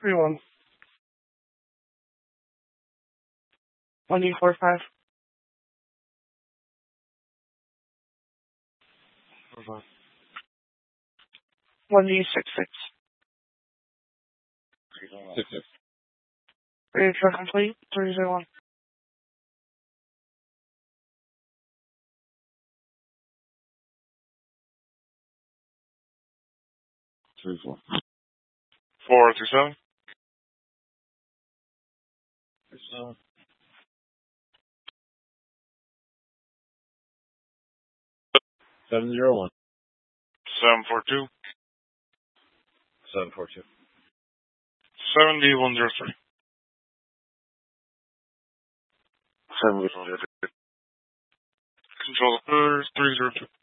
3-1. 1D45. 1D66. 6-6. Ready for complete. 3-0-1. 3-4. 4-2-7. 7-0-1. 7-4-2. 7-4-2. 7D-103. 7-1-0-2. Control the first 302.